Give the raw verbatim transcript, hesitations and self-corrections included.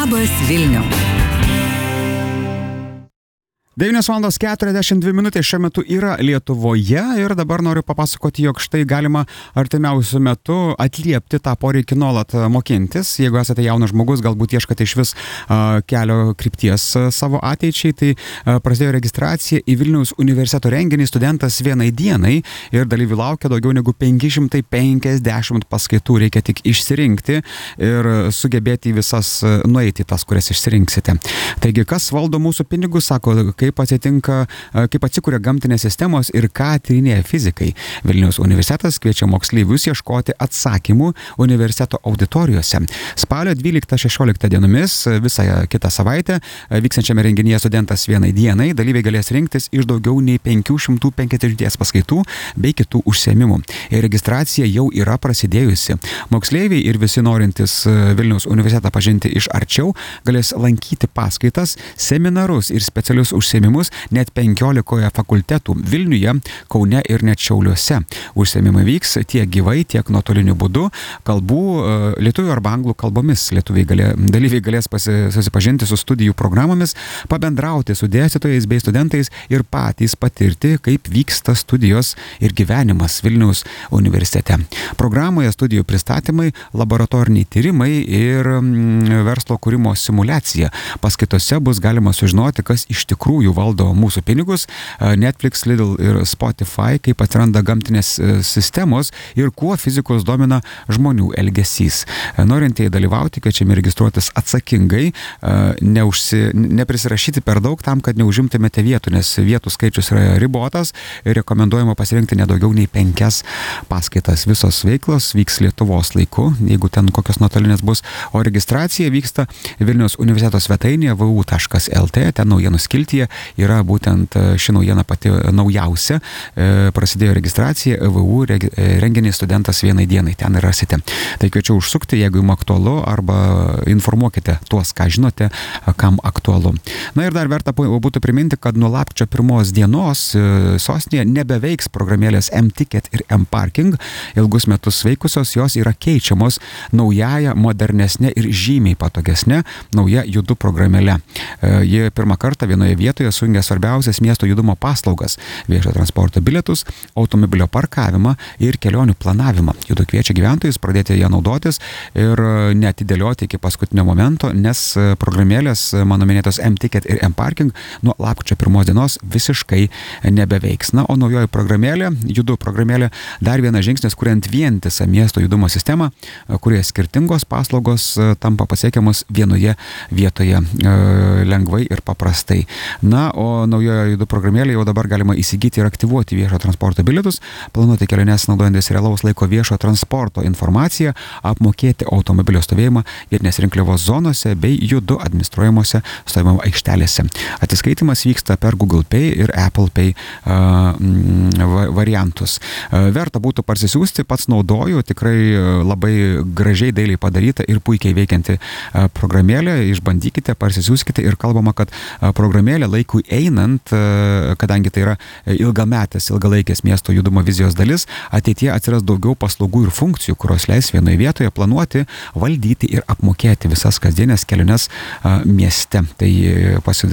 Labas Vilniau. devynios valandos keturiasdešimt dvi minutės šiuo metu yra Lietuvoje ir dabar noriu papasakoti, jog štai galima artimiausiu metu atliepti tą poreikį nuolat mokintis. Jeigu esate jaunas žmogus, galbūt ieškate iš vis uh, kelio krypties uh, savo ateičiai, tai uh, prasidėjo registracija į Vilniaus universiteto renginį Studentas vienai dienai ir dalyvių laukia daugiau negu penki šimtai penkiasdešimt paskaitų. Reikia tik išsirinkti ir sugebėti visas uh, nueiti tas, kurias išsirinksite. Taigi, kas valdo mūsų pinigus, sako, kaip atsitinka, kaip atsikuria gamtinės sistemos ir ką tyrinėja fizikai. Vilniaus universitetas kviečia moksleivius ieškoti atsakymų universiteto auditorijose. Spalio dvyliktą šešioliktą dienomis visą kitą savaitę vyksančiame renginyje Studentas vienai dienai dalyviai galės rinktis iš daugiau nei penkių šimtų penkiasdešimties paskaitų bei kitų užsiėmimų. Ir registracija jau yra prasidėjusi. Moksleiviai ir visi norintys Vilniaus universitetą pažinti iš arčiau galės lankyti paskaitas, seminarus ir specialius užsiėmimus net penkiolikoje fakultetų Vilniuje, Kaune ir net Šiauliuose. Užsiėmimai vyks tiek gyvai, tiek nuotoliniu būdu, kalbų lietuvių arba anglų kalbomis. Lietuviai galė, dalyviai galės pasi, susipažinti su studijų programomis, pabendrauti su dėstytojais bei studentais ir patys patirti, kaip vyksta studijos ir gyvenimas Vilniaus universitete. Programoje studijų pristatymai, laboratoriniai tyrimai ir mm, verslo kūrimo simulacija. Paskaitose bus galima sužinoti, kas iš tikrųjų valdo mūsų pinigus, Netflix, Lidl ir Spotify, kaip atsiranda gamtinės sistemos ir kuo fizikos domina žmonių elgesys. Norintieji dalyvauti, kviečiami registruotis atsakingai, neužsi, neprisirašyti per daug tam, kad neužimtumėte vietų, nes vietų skaičius yra ribotas ir rekomenduojama pasirinkti nedaugiau nei penkias paskaitas. Visos veiklos vyks Lietuvos laiku, jeigu ten kokios nuotolinės bus, o registracija vyksta Vilniaus universiteto svetainėje v u taškas el t, ten naujienų skiltyje yra būtent ši naujiena pati naujausia. E, prasidėjo registracija v u renginį Studentas vienai dienai, ten rasite. Tai kviečiu užsukti, jeigu jums aktualu, arba informuokite tuos, ką žinote, kam aktualu. Na ir dar verta būtų priminti, kad nuo lapkričio pirmos dienos sostinėje nebeveiks programėlės M-Ticket ir M-Parking. Ilgus metus veikusios jos yra keičiamos naująja, modernesnė ir žymiai patogesnė nauja Judu programėlė. E, ji pirmą kartą vienoje vietoje sujungia svarbiausias miesto judumo paslaugas – viešo transporto bilietus, automobilio parkavimą ir kelionių planavimą. Judu kviečia gyventojus pradėti ją naudotis ir neatidėlioti iki paskutinio momento, nes programėlės, mano minėtos M-Ticket ir M-Parking, nuo lapkričio pirmos dienos visiškai nebeveiks. Na, o naujoji programėlė, Judu programėlė, dar vienas žingsnis, kuriant vientisą miesto judumo sistemą, kurie skirtingos paslaugos tampa pasiekiamos vienoje vietoje lengvai ir paprastai. Na, o naujoje Judu programėlė jau dabar galima įsigyti ir aktyvuoti viešo transporto bilietus, planuoti keliones naudojantis realaus laiko viešo transporto informaciją, apmokėti automobilio stovėjimą vietinės rinkliavos zonose bei Judu administruojamose stovėjimo aikštelėse. Atsiskaitimas vyksta per Google Pay ir Apple Pay uh, variantus. Uh, verta būtų parsisiųsti, pats naudoju, tikrai labai gražiai, dailiai padaryta ir puikiai veikianti uh, programėlė. Išbandykite, parsisiųskite ir kalbama, kad uh, programėlė laikui einant, kadangi tai yra ilgametės, ilgalaikės miesto judumo vizijos dalis, ateityje atsiras daugiau paslaugų ir funkcijų, kurios leis vienoje vietoje planuoti, valdyti ir apmokėti visas kasdienės keliones mieste. Tai pasi,